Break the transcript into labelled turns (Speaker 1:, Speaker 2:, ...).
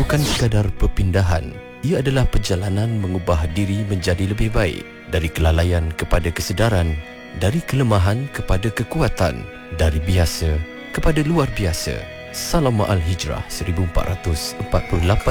Speaker 1: bukan sekadar perpindahan, ia adalah perjalanan mengubah diri menjadi lebih baik, dari kelalaian kepada kesedaran, dari kelemahan kepada kekuatan, dari biasa kepada luar biasa. Salam Ma'al Hijrah 1448